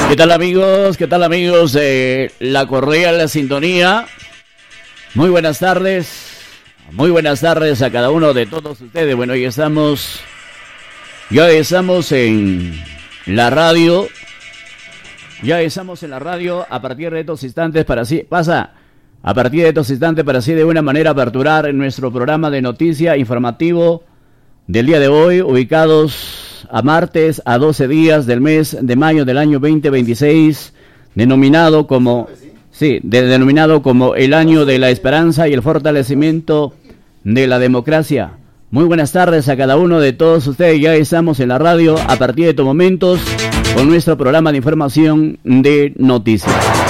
¿Qué tal amigos? ¿Qué tal amigos de La Correa, la Sintonía? Muy buenas tardes a cada uno de todos ustedes. Bueno, ya estamos en la radio. Ya estamos en la radio a partir de estos instantes para así de una manera aperturar nuestro programa de noticia informativo del día de hoy, ubicados a martes, a 12 días del mes de mayo del año 2026, denominado como el año de la esperanza y el fortalecimiento de la democracia. Muy buenas tardes a cada uno de todos ustedes. Ya estamos en la radio a partir de estos momentos con nuestro programa de información de noticias.